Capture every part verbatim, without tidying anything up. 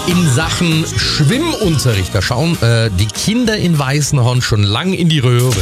In Sachen Schwimmunterricht, da schauen äh, die Kinder in Weißenhorn schon lang in die Röhre.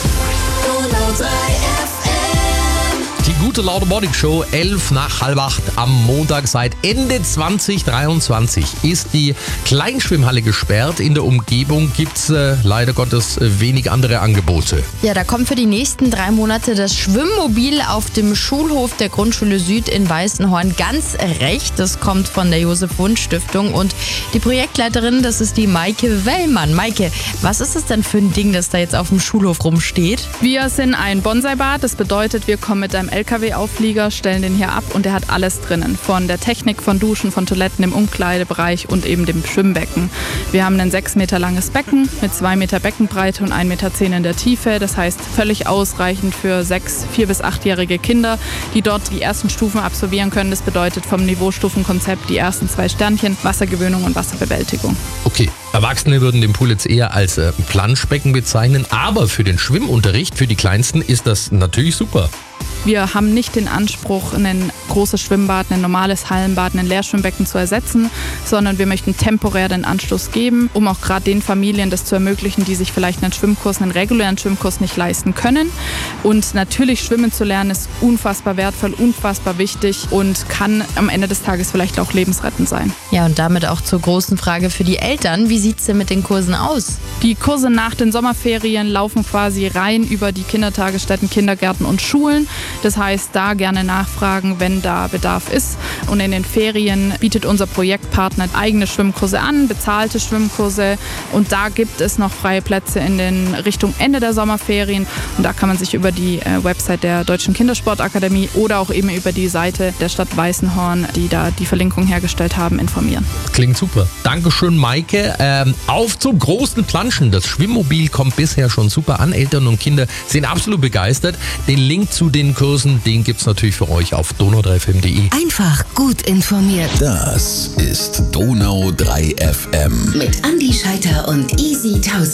Die gute Laune Morning Show, elf nach halb acht am Montag. Seit Ende zwanzig dreiundzwanzig ist die Kleinschwimmhalle gesperrt. In der Umgebung gibt es äh, leider Gottes wenig andere Angebote. Ja, da kommt für die nächsten drei Monate das Schwimmmobil auf dem Schulhof der Grundschule Süd in Weißenhorn ganz recht. Das kommt von der Josef-Wunsch-Stiftung und die Projektleiterin, das ist die Maike Wellmann. Maike, was ist das denn für ein Ding, das da jetzt auf dem Schulhof rumsteht? Wir sind ein Bonsai-Bad. Das bedeutet, wir kommen mit einem L K W-Auflieger, stellen den hier ab und der hat alles drinnen. Von der Technik, von Duschen, von Toiletten im Umkleidebereich und eben dem Schwimmbecken. Wir haben ein sechs Meter langes Becken mit zwei Meter Beckenbreite und ein Meter zehn in der Tiefe. Das heißt, völlig ausreichend für sechs, vier- bis achtjährige Kinder, die dort die ersten Stufen absolvieren können. Das bedeutet vom Niveaustufenkonzept die ersten zwei Sternchen, Wassergewöhnung und Wasserbewältigung. Okay, Erwachsene würden den Pool jetzt eher als äh, Planschbecken bezeichnen, aber für den Schwimmunterricht, für die Kleinsten, ist das natürlich super. Wir haben nicht den Anspruch, ein großes Schwimmbad, ein normales Hallenbad, ein Leerschwimmbecken zu ersetzen, sondern wir möchten temporär den Anstoß geben, um auch gerade den Familien das zu ermöglichen, die sich vielleicht einen Schwimmkurs, einen regulären Schwimmkurs nicht leisten können. Und natürlich schwimmen zu lernen ist unfassbar wertvoll, unfassbar wichtig und kann am Ende des Tages vielleicht auch lebensrettend sein. Ja, und damit auch zur großen Frage für die Eltern. Wie sieht es denn mit den Kursen aus? Die Kurse nach den Sommerferien laufen quasi rein über die Kindertagesstätten, Kindergärten und Schulen. Das heißt, da gerne nachfragen, wenn da Bedarf ist. Und in den Ferien bietet unser Projektpartner eigene Schwimmkurse an, bezahlte Schwimmkurse. Und da gibt es noch freie Plätze in den Richtung Ende der Sommerferien. Und da kann man sich über die äh, Website der Deutschen Kindersportakademie oder auch eben über die Seite der Stadt Weißenhorn, die da die Verlinkung hergestellt haben, informieren. Klingt super. Dankeschön, Maike. Ähm, auf zum großen Planschen. Das Schwimmmobil kommt bisher schon super an. Eltern und Kinder sind absolut begeistert. Den Link zu den Kursen, den gibt es natürlich für euch auf donau drei f m punkt de. Einfach gut informiert. Das ist Donau drei F M. Mit Andi Scheiter und Easy Tausend.